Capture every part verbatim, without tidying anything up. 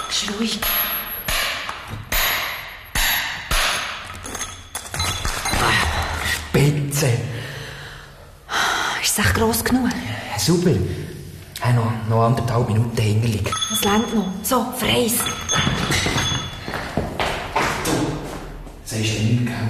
Ist ruhig. Spitze. Ist es echt gross genug? Ja, super. Ja, noch, noch anderthalb Minuten hinterliegen. Es reicht noch. So, freis. Du, sagst du nichts, gell?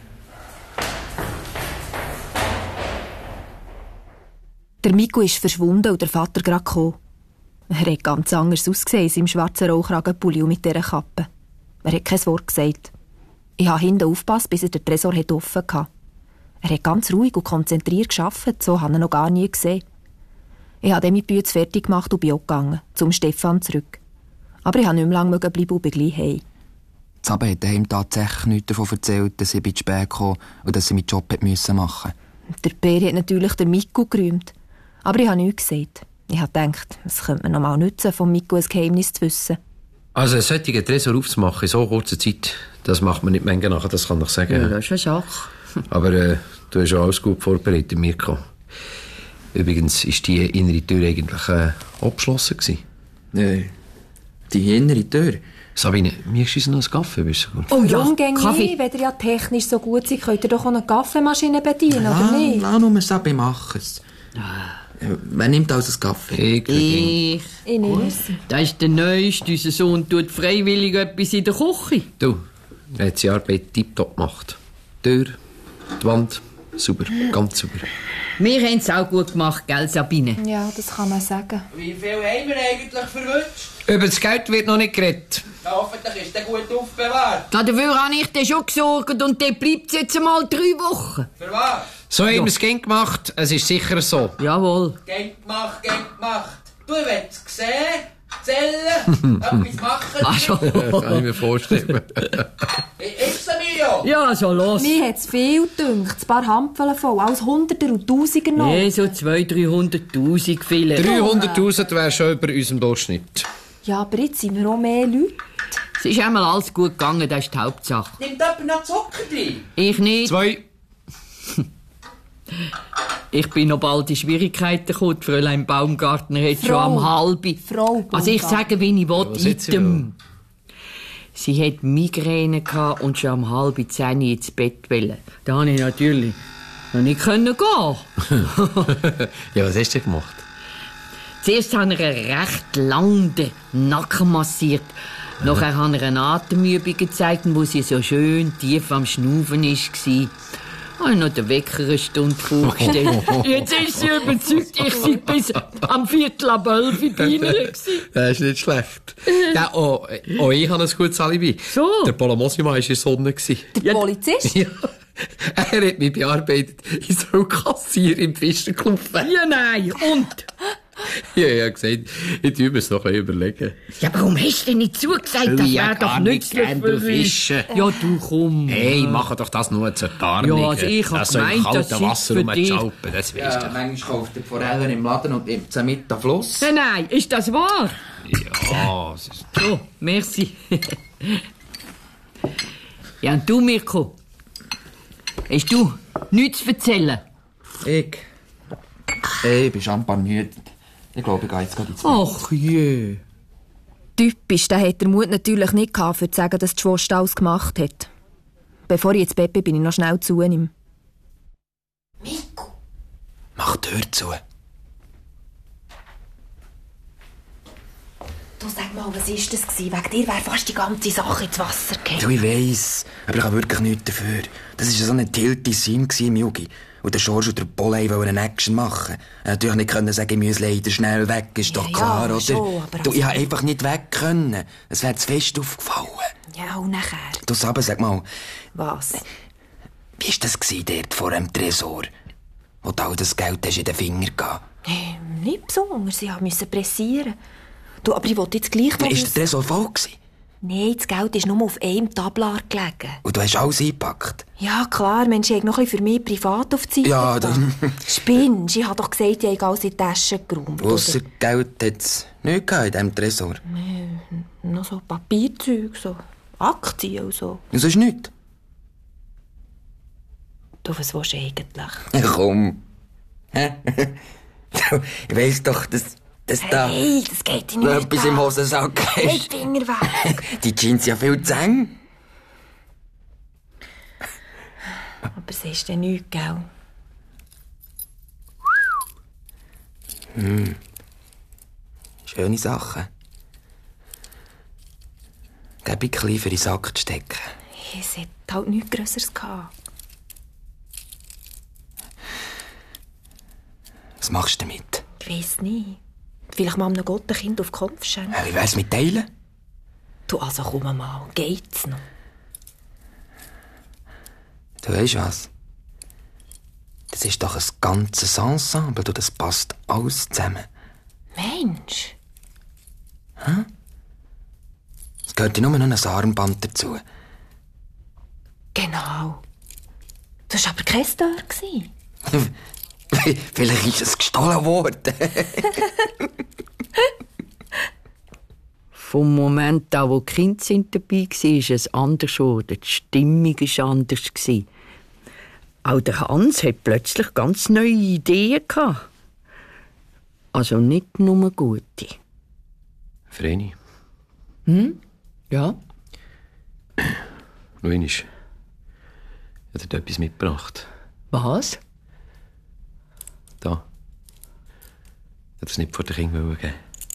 Der Miko ist verschwunden und der Vater gerade gekommen. Er hat ganz anders ausgesehen in seinem schwarzen Rollkragenpulli und mit dieser Kappe. Er hat kein Wort gesagt. Ich habe hinten aufgepasst, bis er den Tresor offen hatte. Er hat ganz ruhig und konzentriert gearbeitet, so habe ich ihn noch gar nie gesehen. Ich habe dann meine Bücher fertig gemacht und bin auch gegangen, zum Stefan zurück. Aber ich konnte nicht mehr lange bleiben und bin gleich heim. Zabe hat ihm tatsächlich nichts davon erzählt, dass ich zu spät kam und dass sie meinen Job machen musste. Der Peri hat natürlich den Miko gerühmt. Aber ich habe nichts gesagt. Ich habe gedacht, es könnte mir noch mal nützen, von Miko ein Geheimnis zu wissen. Also einen solchen Tresor aufzumachen in so kurzer Zeit, das macht man nicht manchmal nachher, das kann ich sagen. Ja, das ist eine Sache. Aber äh, du hast ja alles gut vorbereitet, Mirko. Übrigens war die innere Tür eigentlich äh, abgeschlossen gewesen. Nein, die innere Tür. Sabine, mir ist uns noch einen Kaffee, bist du gut? Oh ja, ja, gäng Kaffee. nicht. Wenn ihr ja technisch so gut seid, könnt ihr doch auch eine Kaffeemaschine bedienen, Ja, oder nicht? lass nur Sabi machen. Wer nimmt also einen Kaffee? Ich, ich. Ich. Ich nicht. Das ist der Neueste. Unser Sohn tut freiwillig etwas in der Küche. Du, er hat seine Arbeit tiptop gemacht. Die Tür, die Wand, sauber, ganz sauber. Wir haben es auch gut gemacht, gell, Sabine? Ja, das kann man sagen. Wie viel haben wir eigentlich verwünscht? Über das Geld wird noch nicht geredet. Ja, hoffentlich ist der gut aufbewahrt. Dafür habe ich dann schon gesorgt und dann bleibt es jetzt einmal drei Wochen. Für was? So haben wir es gern gemacht, es ist sicher so. Jawohl. Geld gemacht, Geld gemacht. Du willst es sehen, zählen, etwas machen. Ach schon. Das kann ich mir vorstellen. Ist es Emilio? Ja, so los. Mir hat es viel gedünkt. Ein paar Handvoll voll. Alles Hunderter und Tausiger noch. Nee, so zweihunderttausend, dreihunderttausend vielleicht. dreihunderttausend wäre schon über unserem Durchschnitt. Ja, aber jetzt sind wir auch mehr Leute. Es ist einmal alles gut gegangen, das ist die Hauptsache. Nimmt jemand noch Zucker drin? Ich nicht. Zwei. Ich bin noch bald in Schwierigkeiten gekommen. Die Fräulein Baumgartner hat schon am halben. Frau Also ich sage, wie ich will, was hat sie mit dem. Sie hat Migräne gehabt und schon um halb zehn ins Bett wollen. Da konnte ich natürlich noch nicht gehen. Ja, was hast du gemacht? Zuerst habe ich einen recht lang den Nacken massiert. Nachher habe ich eine Atemübung gezeigt, wo sie so schön tief am Schnaufen war. Ich habe noch den Wecker eine Stunde vorgestellt. Jetzt ist sie überzeugt, ich sei bis am Viertel ab elf bei ihnen gewesen. Das ist nicht schlecht. Ja, oh, oh, ich habe ein gutes Alibi. So? Der Polomosima war in der Sonne. Der Ja, Polizist? Ja. Er hat mich bearbeitet. Ich soll Kassier im Fischclub werden. Ja, nein. Und? Ja, ich habe gesagt, ich tue mir es noch ein bisschen überlegen. Ja, warum hast du denn nicht zugesagt? Das wäre doch nützlich für uns. Fischen. Ja, du komm. Hey, mach doch das nur zur Tarnung. Ja, also ich hab das soll im gemeint, das kalten sei Wasser für dich. rumschalpen, das weisst Ja, manchmal kauft er Forellen im Laden und nimmt sie mit am Fluss. Nein, nein, ist das wahr? du. Ja, es ist... So, merci. Ja, und du, Mirko? Hast du nichts zu erzählen? Ich? Hey, ich bin champagniert. Ich glaube, ich gehe jetzt gerade ins Bett. Ach je. Typisch, der hat der Mut natürlich nicht gehabt, für zu sagen, dass die Schwester alles gemacht hat. Bevor ich ins Bett bin, bin ich noch schnell zu ihm. Miko. Mach die Tür zu. Du, sag mal, was war das gewesen? Wegen dir wäre fast die ganze Sache ins Wasser gefallen. Ja, ich weiss. Aber ich habe wirklich nichts dafür. Das war so eine tilti Scene im Jugi. Und der George und der Polei wollten eine Action machen. Er natürlich nicht können sagen, ich muss leider schnell weg, ist doch Ja, klar, ja, oder? schon, aber du, also- ich habe einfach nicht weg können. Es wäre zu fest aufgefallen. Ja, und nachher? Du, Sabe, sag mal, Was? wie war das gewesen, dort vor dem Tresor? Wo du all das Geld hast in den Finger gegeben? Hey, nicht besonders. Ich musste pressieren. Du, aber ich wollte jetzt gleich noch... Ist der Tresor voll gewesen? Nein, das Geld ist nur auf einem Tablar gelegen. Und du hast alles eingepackt? Ja, klar, Mensch, ich habe noch ein bisschen für mich privat auf die Seite Ja, getan. dann- Spinnst, ich habe doch gesagt, ich habe alles in die Tasche geräumt. Ausser Geld hat es nicht gehabt in diesem Tresor. Oder noch so Papierzeug, so Aktien und so. Und sonst nichts? Du, was willst du eigentlich? Ja, komm. Hä? Ich weiss doch, dass, das da Hey, das geht nicht. noch etwas im Hosensack Hey, ist. Finger weg. Die Jeans sind ja viel zu eng. Aber siehst du nichts, gell? Hm. Schöne Sachen. Gib ich klein für in den Sack zu stecken. Es hat halt nichts Grösseres gehabt. Was machst du damit? Ich weiss nicht. Vielleicht mal einem Gott ein Kind auf den Kopf schenken. Ja, wie wär's mit Teilen? Du, also komm mal, geht's noch? Du weisst was? Das ist doch ein ganzes Ensemble, du, das passt alles zusammen. Mensch. Hä? Es gehört ja nur noch ein Armband dazu. Genau. Das war aber kein Star. Vielleicht ist es gestohlen worden. Vom Moment an, wo die Kinder sind dabei waren, ist es anders geworden. Die Stimmung war anders. Auch der Hans hatte plötzlich ganz neue Ideen. Also nicht nur gute. Vreni. Hm? Ja? Schau einmal. Ich habe dir etwas mitgebracht. Was? Da. Ich hätte es nicht vor den Kindern geben.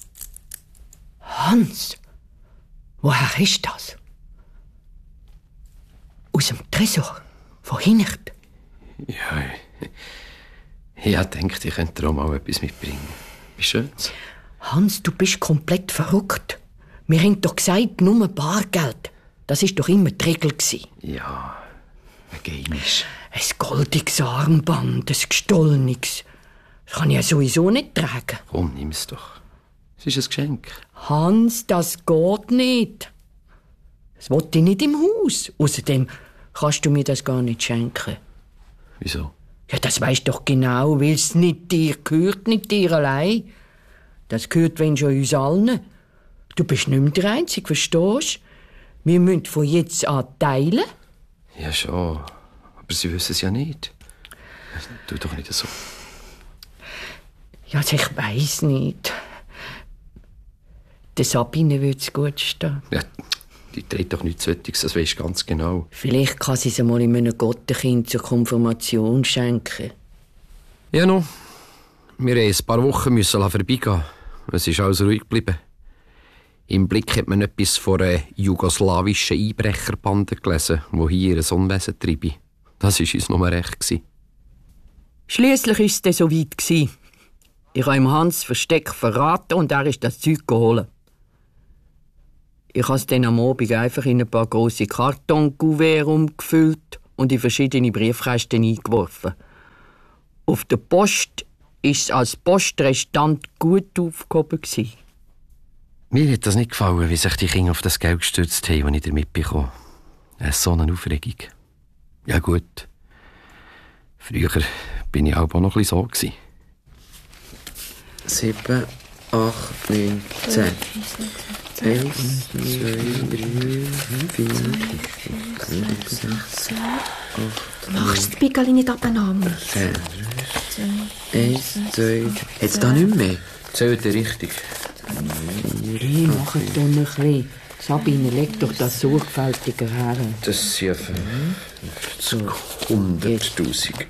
Hans? Woher ist das? Aus dem Tresor? Von hinten? Ja, ich, ich dachte, ich könnte dir auch mal etwas mitbringen. Wie schön's. Hans, du bist komplett verrückt. Wir haben doch gesagt, nur Bargeld. Das war doch immer die Regel. Ja, ein Geimisch. Ein goldiges Armband, ein gestohlenes. Das kann ich ja sowieso nicht tragen. Komm, nimm es doch. Es ist ein Geschenk. Hans, das geht nicht. Das will ich nicht im Haus. Außerdem kannst du mir das gar nicht schenken. Wieso? Ja, das weisst doch genau, weil es nicht dir gehört, nicht dir allein. Das gehört, wenn schon uns allen. Du bist nicht mehr der Einzige, verstehst du? Wir müssen von jetzt an teilen. Ja, schon. Aber sie wissen es ja nicht. Tu doch nicht so. Ja, also ich weiss nicht. Der Sabine würde es gut stehen. Ja, die trägt doch nichts Solches, das weisst du ganz genau. Vielleicht kann sie es einmal in einem Gottenkind zur Konfirmation schenken. Ja, no. Wir mussten ein paar Wochen vorbeigehen. Es ist alles ruhig geblieben. Im Blick hat man etwas von einer jugoslawischen Einbrecherbande gelesen, die hier ihr Unwesen treibe. Das war uns nur recht. Schliesslich war es dann so weit. Ich habe ihm Hans Versteck verraten und er ist das Zeug geholt. Ich habe es dann am Abend einfach in ein paar grosse Kartonkuverts umgefüllt und in verschiedene Briefkästen eingeworfen. Auf der Post war es als Postrestant gut aufgehoben. Mir hat das nicht gefallen, wie sich die Kinder auf das Geld gestürzt haben, das ich damit bekommen habe. So eine Aufregung. Ja gut. Früher war ich auch noch ein bisschen so. Sieben, acht, neun, zehn. Eins, zwei, drei, vier, fünf, sechs, acht, Machst du das Bigeli nicht abeinander? zehn. Eins, zwei... Hat's da nicht mehr? Zählt ihr richtig? Hey, mach doch ein bisschen. Sabine, leg doch das sorgfältiger her. Das sind ja fünfzig, hunderttausend.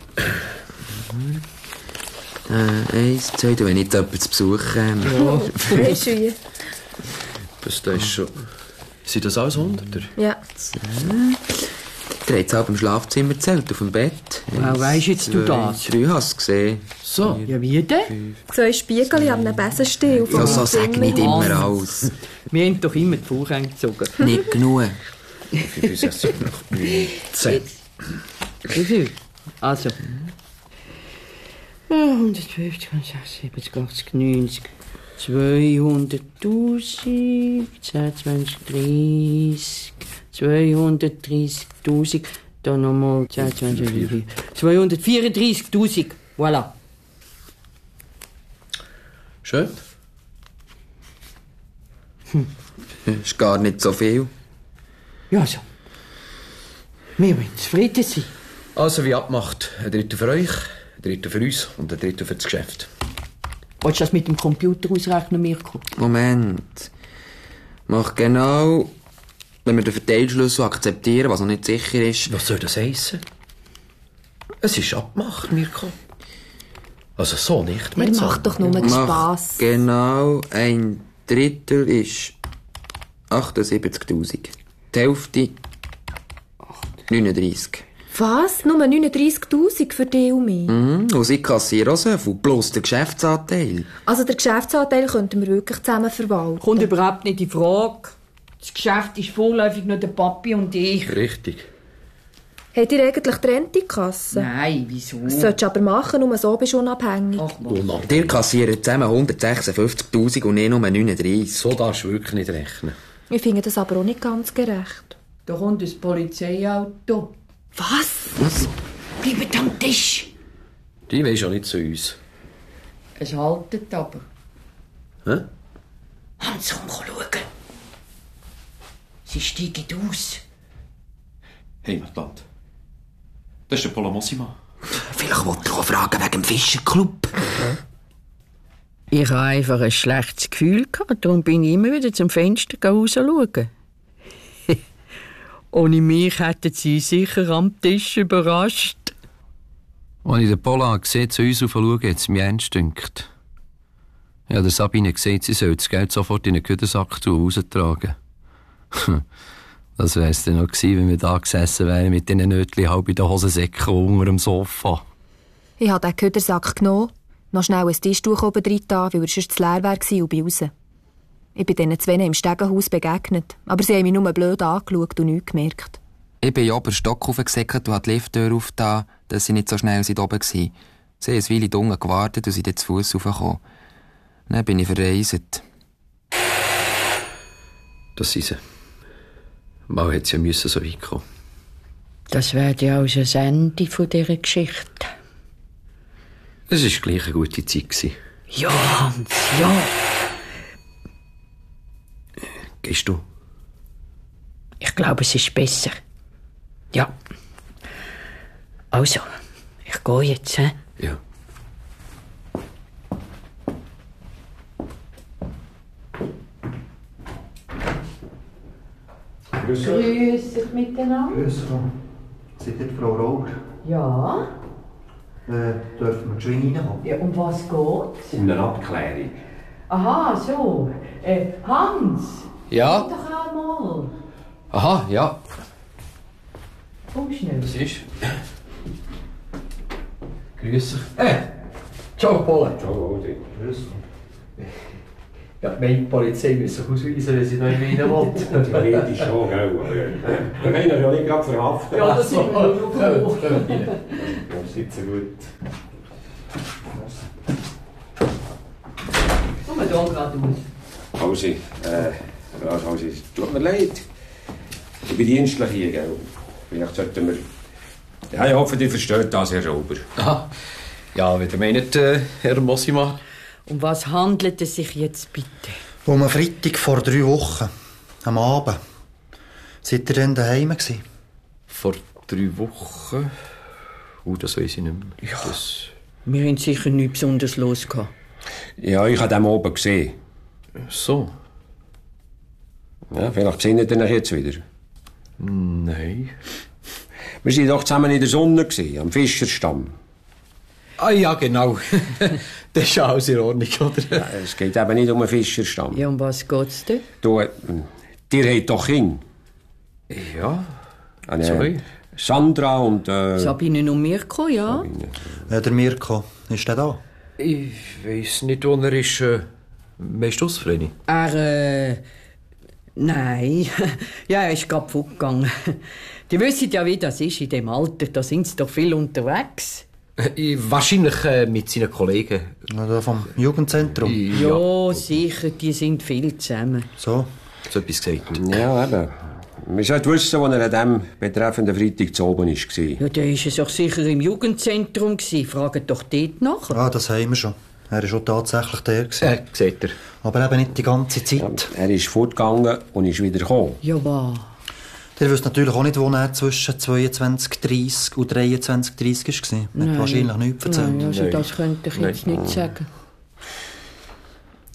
Äh, eins, zwei, wenn nicht jemand zu Besuch käme. Ja. Das da ist schon... Sind das alles Hunderter? Ja. Der hat es auch im Schlafzimmer gezählt, auf dem Bett. Woher weisst jetzt du das? Drei hast du gesehen. So. Ja, wie denn? Zwei Spiegel an einem Besenstiel. Ja, so sag nicht immer alles. Wir haben doch immer die Vorhänge gezogen. Nicht genug. fünf, sechs, sieben, acht, neun, zehn. Wie viel? Also. hundertfünfzig, sechsundsiebzig, achtzig, neunzig, zweihunderttausend, zehn, zwanzig, dreißig, zweihundertdreißigtausend, dann nochmal zehn, zwanzig, dreißig, zweihundertvierunddreißigtausend. Voilà. Schön. Hm. Ist gar nicht so viel. Ja, so. Wir wollen zufrieden sein. Also wie abgemacht. Ein Drittel für euch, ein Drittel für uns und ein Drittel für das Geschäft. Willst du das mit dem Computer ausrechnen, Mirko? Moment. Mach genau, wenn wir den Verteilschlüssel akzeptieren, was noch nicht sicher ist. Was soll das heissen? Es ist abgemacht, Mirko. Also so nicht. Er macht doch nur Mach Spass. genau ein Drittel ist achtundsiebzigtausend. Die Hälfte neununddreissig. Was? Nur neununddreissigtausend für dich und mich? Mhm. Und sie kassieren auch so viel, plus der Geschäftsanteil. Also den Geschäftsanteil könnten wir wirklich zusammen verwalten. Kommt überhaupt nicht in Frage. Das Geschäft ist vorläufig nur der Papi und ich. Richtig. Habt ihr eigentlich getrennte Kasse? Nein, wieso? Das solltest du aber machen, nur so bist du unabhängig. Ach, was? Ihr kassieren zusammen hundertsechsundfünfzigtausend und ich nur neununddreissig. So darfst du wirklich nicht rechnen. Ich finde das aber auch nicht ganz gerecht. Da kommt das Polizeiauto. Was? Was? Bleibt am Tisch. Die weisst auch nicht zu uns. Es haltet aber. Hä? Hans, komm schauen. Sie steigen aus. Heimatland. Das ist der Polomossima. Vielleicht wollt ihr auch fragen wegen dem Fischerclub. Ich hatte einfach ein schlechtes Gefühl, darum bin ich immer wieder zum Fenster rausschauen. Ohne mich hätten sie sicher am Tisch überrascht. Als ich den Pola gesehen zu uns schauen, hat es mich ernst gedünkt. Ich habe der Sabine gesagt, sie soll das Geld sofort in den Küdersack tun und raustragen. Das wär's dann noch gewesen, wenn wir da gesessen wären mit diesen Nötchen halb in den Hosensäcken unter dem Sofa. Ich habe den Ködersack genommen, noch schnell ein Tischtuch oben drin getan, weil er sonst zu leer war, und bin raus. Ich bin diesen zwei im Stegenhaus begegnet, aber sie haben mich nur blöd angeschaut und nichts gemerkt. Ich bin ja oben Stock raufgesäckert und habe die Lifttür aufgetan, dass sie nicht so schnell sind oben waren. Sie haben eine Weile unten gewartet und sind dann zu Fuss raufgekommen. Dann bin ich verreist. Das sind sie. Mal hätte sie ja müssen so weit kommen. Das wäre ja auch das Ende von dieser Geschichte. Es war gleich eine gute Zeit gewesen. Ja, Hans, ja. Gehst du? Ich glaube, es ist besser. Ja. Also, ich gehe jetzt, hä? Ja. Grüß euch miteinander. Grüß Gott. Seid ihr die Frau Rauger? Ja. Äh, dürfen wir geschwind reinkommen? Ja, um was geht's? Um eine Abklärung. Aha, so. Äh, Hans. Ja? Komm doch einmal. Aha, ja. Komm schnell. Was ist? Grüß dich. Äh, ciao, Paula. Ciao, Odi. Grüß Gott. Ja, die Polizei muss sich ausweisen, wenn sie noch in Wien will. Theoretisch schon, gell? Aber wir können ihn ja nicht gerade verhaften. Ja, das ist mir noch froh. Das ist jetzt so gut. Komm mal hier gerade aus. Also, äh, also, also, es tut mir leid. Ich bin dienstlich hier, gell? Vielleicht sollten wir... Ja, ich hoffe, ihr versteht das, Herr Rauber. Aha. Ja, wie ihr meint, äh, Herr Mossima. Um was handelt es sich jetzt bitte? Um einen Freitag vor drei Wochen, am Abend. Seid ihr denn daheim gewesen? Vor drei Wochen... Uh, das weiss ich nicht mehr. Ja. Das... Wir haben sicher nichts besonders los gehabt. Ja, ich habe den oben gesehen. So. Ja, vielleicht sehen ihr ihn jetzt wieder. Nein. Wir waren doch zusammen in der Sonne, gewesen, am Fischerstamm. Ah ja, genau. Das ist ja alles in Ordnung, oder? Ja, es geht eben nicht um einen Fischerstamm. Ja, um was geht's denn? Du, äh, dir habt doch Kinder. Ja. Eine Zwei. Sandra und... Äh, Sabine und Mirko, ja? Sabine. Äh, der Mirko, ist der da? Ich weiss nicht, wo er ist. Äh, weißt du das, Vreni? Er, äh... Nein. Ja, er ist gerade fortgegangen. Die wissen ja, wie das ist in dem Alter. Da sind sie doch viel unterwegs. Äh, wahrscheinlich äh, mit seinen Kollegen. Ja, da vom Jugendzentrum? Ja, sicher, die sind viel zusammen. So. So etwas gesagt. Ja, eben. Wir sollten wissen, wo er an dem betreffenden Freitag zu oben war. Ja, der war es doch sicher im Jugendzentrum. Fragt doch dort nach. Ah, das haben wir schon. Er war schon tatsächlich der gewesen. Äh, seht ihr. Aber eben nicht die ganze Zeit. Ja, er ist fortgegangen und ist wieder gekommen. Ja, was? Der wüsste natürlich auch nicht, wo er zwischen zweiundzwanzig dreißig und dreiundzwanzig dreißig war. Er hat wahrscheinlich nichts erzählt. Nein, also Nein. das könnte ich jetzt Nein. nicht sagen.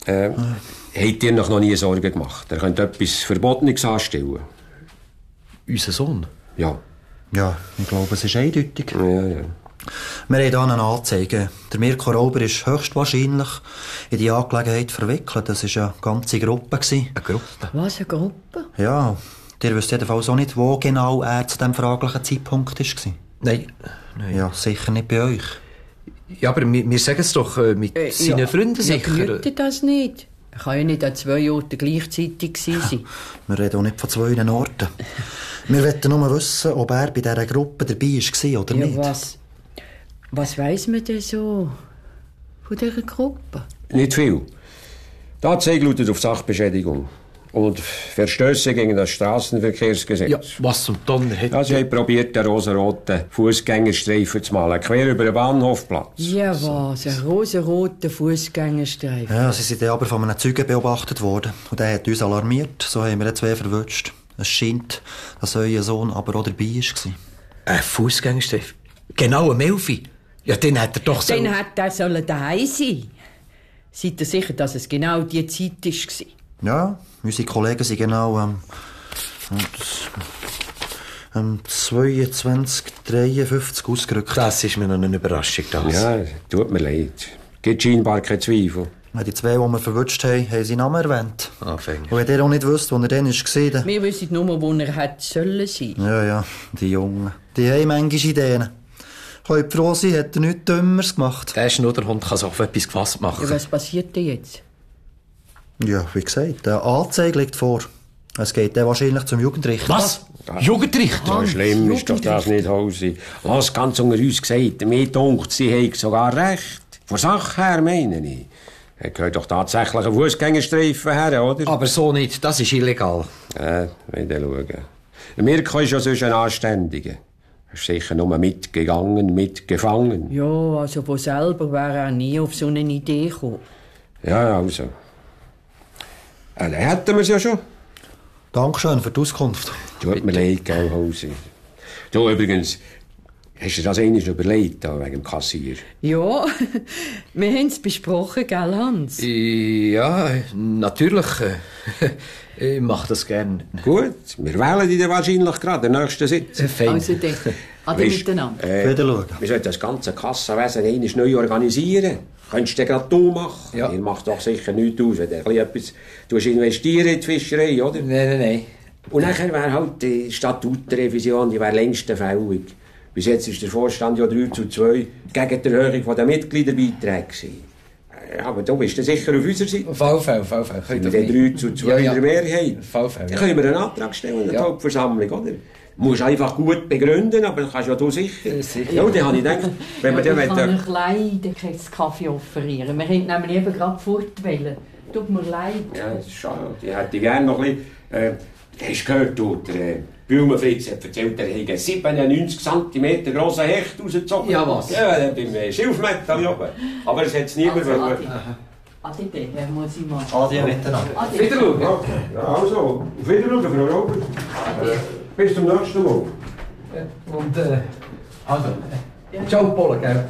Äh, äh. Habt ihr noch nie Sorgen gemacht? Er könnte etwas Verbotenes anstellen. Unser Sohn? Ja. Ja, ich glaube, es ist eindeutig. Ja, ja. Wir haben hier eine Anzeige. Der Mirko Rauber ist höchstwahrscheinlich in die Angelegenheit verwickelt. Das war eine ganze Gruppe. Eine Gruppe? Was, eine Gruppe? Ja, ihr wisst jedenfalls auch nicht, wo genau er zu diesem fraglichen Zeitpunkt war. Nein. Nein. Ja, sicher nicht bei euch. Ja, aber wir, wir sagen es doch äh, mit Äh, seinen ja, Freunden sicher. Wir könnten das nicht. Er kann ja nicht an zwei Orten gleichzeitig sein. Wir reden auch nicht von zwei Orten. Wir wollen nur wissen, ob er bei dieser Gruppe dabei war oder Ja, nicht. was, was weiss man denn so von dieser Gruppe? Nicht viel. Die Anzeige lautet auf Sachbeschädigung und Verstöße gegen das Straßenverkehrsgesetz. Ja, was zum Donner hat... Ja, sie haben probiert, den rosa-roten Fußgängerstreifen zu malen, quer über den Bahnhofplatz. Ja, was? Ein rosa-roter Fußgängerstreifen. Ja, sie sind aber von einem Zeugen beobachtet worden. Und der hat uns alarmiert. So haben wir jetzt zwei verwünscht. Es scheint, dass euer Sohn aber auch dabei war. Ein Fußgängerstreifen? Genau, ein Melfi? Ja, dann hat er doch so... Dann hätte er sollen daheim sein. Seid ihr sicher, dass es genau die Zeit war? Ja, unsere Kollegen sind genau am ähm, zweiundzwanzig dreiundfünfzig ausgerückt. Das ist mir noch eine Überraschung. Das. Ja, tut mir leid. Gibt scheinbar keinen Zweifel. Die zwei, die wir verwünscht haben, haben seinen Namen erwähnt. Anfänger. Und wenn ihr auch nicht wisst, wo er dann war, dann... Wir wissen nur, wo er hätte sollen sein. Ja, ja, die Jungen. Die haben manchmal Ideen. Könnt froh sein, hat er nichts Dümmeres gemacht. Der Schnudderhund kann sich auf etwas gefasst machen. Ja, was passiert denn jetzt? Ja, wie gesagt, eine Anzeige liegt vor. Es geht dann wahrscheinlich zum Jugendrichter. Was? Jugendrichter? So schlimm ist doch das nicht, Hausi. Lass ganz unter uns gesagt, mir dunkt, sie haben sogar recht. Von Sache her, meine ich. Er gehört doch tatsächlich ein Fußgängerstreifen her, oder? Aber so nicht, das ist illegal. Ja, wieder schauen. Der Mirko ist ja sonst ein Anständiger. Er ist sicher nur mitgegangen, mitgefangen. Ja, also von selber wäre er nie auf so eine Idee gekommen. Ja, also. Ja, dann hätten wir es ja schon. Dankeschön für die Auskunft. Tut mir leid, gell, Hausi. Du, übrigens, hast du das einmal überlegt, da, wegen dem Kassier? Ja, wir haben es besprochen, gell, Hans? Ja, natürlich. Ich mache das gern. Gut, wir wählen dich dann wahrscheinlich gerade, den nächsten Sitz. Fein. Also dann, ade Weisst, miteinander. Äh, Wieder schauen. wir sollten das ganze Kassenwesen einmal neu organisieren. Könntest du gerade du machen? Ja. Ihr macht doch sicher nichts aus, wenn du ein bisschen etwas investieren in die Fischerei, oder? Nein, nein, nein. Und nachher wäre halt die Statutenrevision, die wäre längst fällig. Bis jetzt ist der Vorstand ja drei zu zwei gegen die Erhöhung der Mitgliederbeiträge gewesen. Ja, aber du bist ja sicher auf unserer Seite. V V, V V. Sind wir dann drei zu zwei Ja, in ja. der Mehrheit? V V, ja. Dann können wir einen Antrag stellen in der Ja. Hauptversammlung, oder? Du musst einfach gut begründen, aber das kannst ja du sicher. sicher. Ja, dann habe ich gedacht, wenn wir Ja, dann... ich kann wollen- euch leider keinen Kaffee offerieren. Wir können nämlich eben gerade fortwählen. Tut mir leid. Ja, das ist schade. Ich hätte gerne noch ein bisschen... Äh, hast du gehört, du, der äh, Bülmenfritz hat erzählt, er hätte einen siebenundneunzig Zentimeter grossen Hecht rausgezogen. Ja, was? Ja, äh, beim äh, Schilfmetal oben. Aber es hat es niemand Also, wollen. Adi. Adi, der muss ich mal. Adi miteinander. Adi. Wieder schauen. Okay. Ja, also, auf Wiedersehen, Frau Robert. Äh, bis zum nächsten Mal. Und, äh, also, äh, ciao, Pole, gell?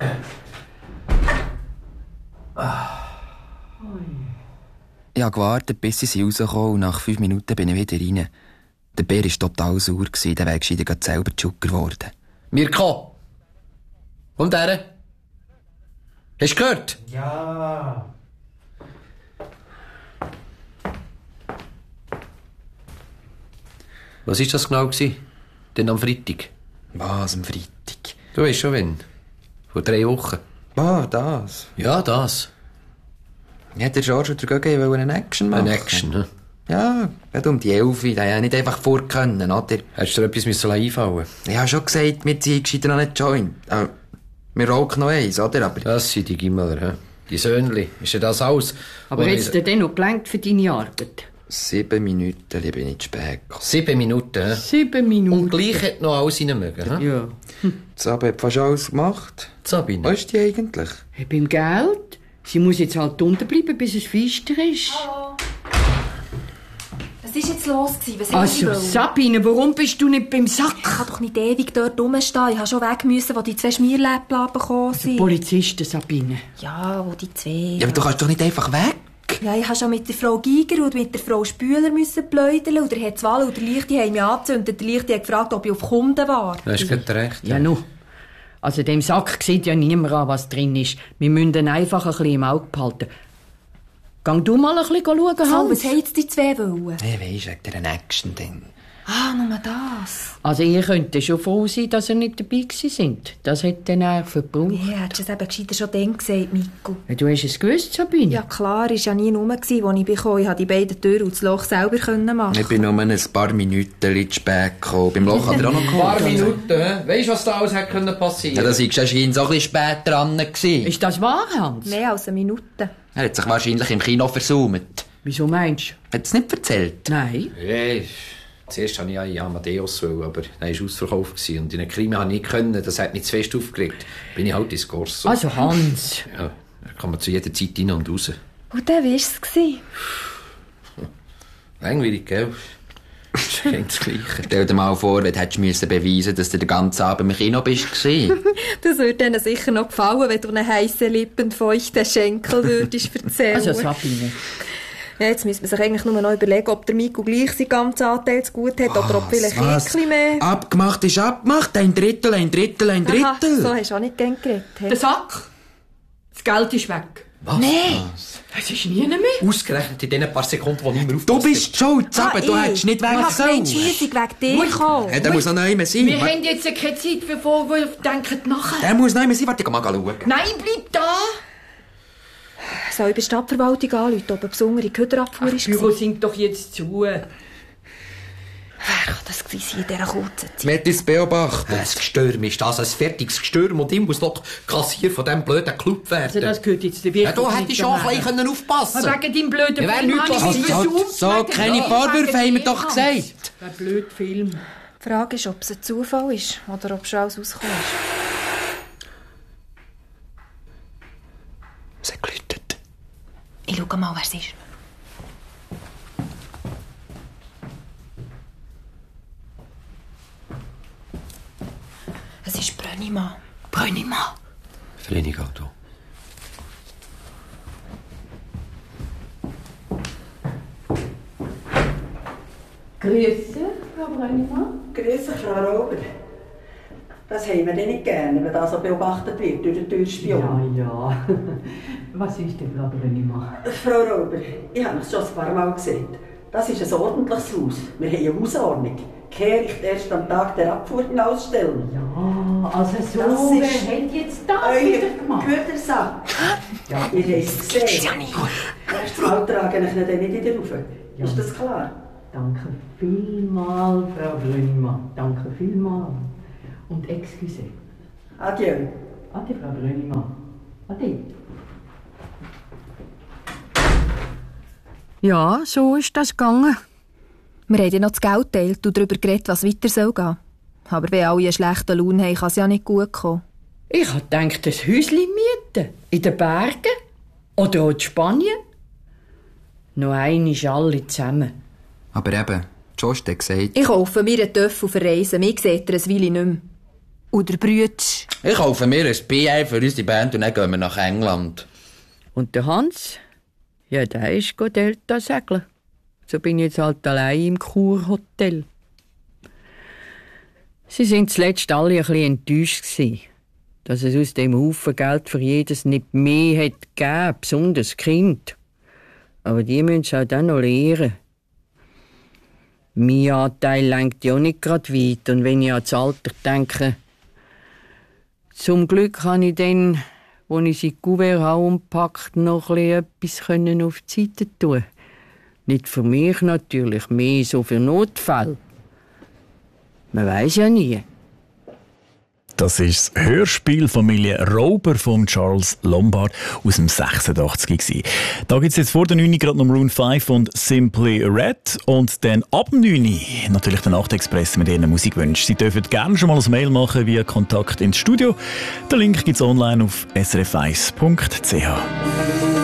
Ich habe gewartet, bis sie rausgekommen und nach fünf Minuten bin ich wieder rein. Der Bär war total sauer, der wäre gescheiter gerade selber Zucker geworden. Mirko! Und der? Hast du gehört? Ja. Was war das genau? Gewesen? Denn am Freitag? Was, am Freitag? Du weißt schon, wann? Vor drei Wochen. Ah, das. Ja, das. Ja, der George und der Göge wollen eine Action machen. Eine Action, ne? Ja, gerade um die Elf, da ja nicht einfach vorkönnen, oder? Hättest du dir etwas müssen einfallen? Ich habe schon gesagt, wir ziehen gescheiter noch nicht Joint. Äh, wir rauchen noch eins, oder? Aber Das sind die Gimmeler, hä? Die Söhnli. Ist ja das alles? Aber Wo jetzt ich- dir denn noch gelangt für deine Arbeit? sieben Minuten, ich bin nicht spät gekommen. Sieben Minuten, hä? Sieben Minuten. Und gleich hat noch alles rein mögen, hä? Ja. Sabine hat fast alles gemacht. Sabine. Wo ist die eigentlich? Hey, beim Geld? Sie muss jetzt halt unten bleiben, bis es feister ist. Was war jetzt los? Was Also, wollen? Sabine, warum bist du nicht beim Sack? Ich kann doch nicht ewig dort rumstehen. Ich musste schon weg, müssen, wo die zwei Schmierläppchen gekommen sind. Polizisten, Sabine. Ja, wo die zwei... Ja, aber du kannst doch nicht einfach weg. Ja, ich musste schon mit der Frau Giger und mit der Frau Spüler müssen pläudern. Und der Herr Zwall und der Lichti haben mich angezündet. Der Lichti hat gefragt, ob ich auf Kunden war. Du hast gerade recht. Ja, nu. Also dem Sack sieht ja niemand an, was drin ist. Wir müssen ihn einfach ein bisschen im Auge behalten. Gang du mal ein bisschen schauen, Hans. So, was haben jetzt die zwei wollen? Ich weiss, wegen dieser Action-Ding. Ah, nur das. Also ihr könnt schon froh sein, dass ihr nicht dabei gewesen sind. Das hat den Nerven gebraucht. Ja, hättest du es eben gescheiter schon dann gesagt, Mikko. Ja, du hast es gewusst, Sabine? Ja klar, es war ja nie rum, als ich bekam. Ich konnte die beiden Türen und das Loch selber machen. Ich bin nur ein paar Minuten zu spät gekommen. Beim Loch hat er auch noch Ein paar Minuten, hä? Weisst du, was da alles hätte passieren können? Ja, da sei anscheinend so ein bisschen spät dran gewesen. Ist das wahr, Hans? Mehr als eine Minute. Er hat sich wahrscheinlich im Kino versäumt. Wieso meinst du? Hat er es nicht erzählt? Nein. Ja, zuerst wollte ich ja in Amadeus, aber er war ausverkauft. Und in einem Krimi konnte ich nicht können, das hat mich zu fest aufgeregt. Bin ich halt ins Corso. Also Hans. Ja, da kann man zu jeder Zeit rein und raus. Und dann war es. Langweilig, gell? Das ist genau das Gleiche. Stell dir mal vor, wenn du hättest beweisen müssen, dass du den ganzen Abend im Kino bist. Das würde ihnen sicher noch gefallen, wenn du einen heissen Lippen feuchten Schenkel würdest erzählen. Also Sabine. Ja, jetzt müsste man sich eigentlich nur noch überlegen, ob der Mikko gleich seinen ganzen Anteil zu gut hat oder ob vielleicht ein bisschen mehr. Abgemacht ist abgemacht. Ein Drittel, ein Drittel, ein Drittel. Aha, so hast du auch nicht gern geredet. Der Sack. Das Geld ist weg. Was? Nein. Es ist nie mehr. Ausgerechnet in den paar Sekunden, wo ich mir Du bist schuld, Ah, aber du ich. hättest nicht weg Ich sollen. habe schliesslich wegen dir gekommen. Ja, der muss noch nicht mehr sein. Wir haben jetzt keine Zeit für Vorwürfe, denken nachher. Der muss noch nicht mehr sein. Warte, ich geh mal schauen. Nein, bleib da. Soll ich bei der Stadtverwaltung anrufen, ob eine besondere Köderabfuhr Ach, ist? Büro singt doch jetzt zu. Wer kann das gewesen sein in dieser kurzen Zeit? Mit uns beobachten. Ein Gestürm ist das, ein fertiges Gestürm und ich muss noch Kassier von diesem blöden Club werden. Also das gehört jetzt der Wirkung. Ja, du hättest schon ein bisschen aufpassen können. Wegen deinem blöden Ja, wer Film nichts habe ich was- mich So, versucht. so, wegen keine dir. Vorwürfe Wegen haben wir dir, doch Hans. gesagt. Der blöde Film. Die Frage ist, ob es ein Zufall ist oder ob schon alles rausgekommen ist. Sie hat geläutet. Ich schau mal, wer es ist. Es ist Brönnimann. Brönnimann. Verleihung Auto. Grüße, Frau Brönnimann. Grüße, Frau Rober. Das haben wir denn nicht gerne, wenn das so beobachtet wird durch den Türspion. Ja, ja. Was ist denn, Frau Brönnimann? Frau Rober, ich habe es schon ein paar Mal gesehen. Das ist ein ordentliches Haus. Wir haben eine Hausordnung. Kehricht erst am Tag der Abfuhr ausstellen. Ja, also so, Das wer ist hat jetzt das Euer wieder gemacht? Gütersack. Ja, ihr habt es gesehen. Erst mal tragen ich ihn dann nicht wieder rauf. Ja. Ist das klar? Danke vielmals, Frau Brönnimann. Danke vielmals. Und excuse. Adieu. Ade, Frau Brönnimann. Ade. Ja, so ist das gegangen. Wir haben ja noch das Geld geteilt und darüber geredet, was weiter soll gehen. Aber wenn alle einen schlechten Lohn haben, kann es ja nicht gut kommen. Ich habe gedacht, ein Häuschen mieten. In den Bergen. Oder auch in Spanien. Noch einmal alle zusammen. Aber eben, Josh hat gesagt, Ich kaufe mir einen Töffel für Reisen. Mir sieht er ein Weile nicht mehr. Oder Brütsch. ich kaufe mir ein B I für unsere Band und dann gehen wir nach England. Und der Hans? Ja, der ist go Delta segeln. So bin ich jetzt halt allein im Kurhotel. Sie sind zuletzt alle ein bisschen enttäuscht gewesen, dass es aus dem Haufen Geld für jedes nicht mehr hat gegeben, besonders Kind. Aber die müssen es auch dann noch lernen. Mein Anteil lenkt ja nicht gerade weit. Und wenn ich ans Alter denke, zum Glück habe ich dann, als ich sie Kuvert habe umpackt, noch ein bisschen etwas auf die Seite tun. Nicht für mich natürlich, mehr so für Notfälle. Man weiss ja nie. Das ist das Hörspiel Familie Rober von Charles Lombard aus dem sechsundachtzig. Da gibt es jetzt vor der neun gerade noch Maroon fünf und Simply Red. Und dann ab dem neun natürlich der Nachtexpress mit ihren Musikwünschen. Sie dürfen gerne schon mal ein Mail machen via Kontakt ins Studio. Den Link gibt es online auf s r f eins punkt c h.